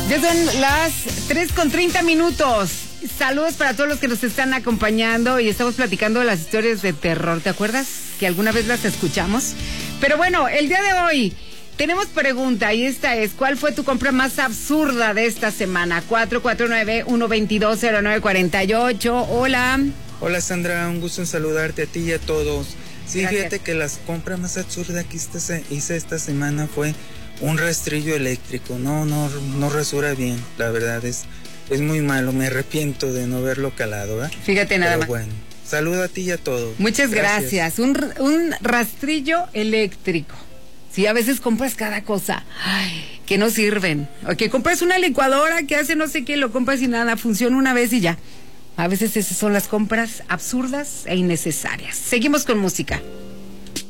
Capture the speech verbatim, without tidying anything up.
Ya son las tres con treinta minutos. Saludos para todos los que nos están acompañando y estamos platicando de las historias de terror. ¿Te acuerdas que alguna vez las escuchamos? Pero bueno, el día de hoy tenemos pregunta y esta es: ¿cuál fue tu compra más absurda de esta semana? cuatro cuatro nueve, uno dos dos, cero nueve cuatro ocho. Hola. Hola Sandra, un gusto en saludarte a ti y a todos. Sí, Gracias. Fíjate que la compra más absurda que hice esta semana fue un rastrillo eléctrico. No, no, no rasura bien, la verdad es, es muy malo. Me arrepiento de no haberlo calado, ¿eh? Fíjate nada Pero más. bueno, saludo a ti y a todos. Muchas gracias. gracias. Un, un rastrillo eléctrico. Sí, a veces compras cada cosa ay, que no sirven. O que compras una licuadora que hace no sé qué, lo compras y nada, funciona una vez y ya. A veces esas son las compras absurdas e innecesarias. Seguimos con música.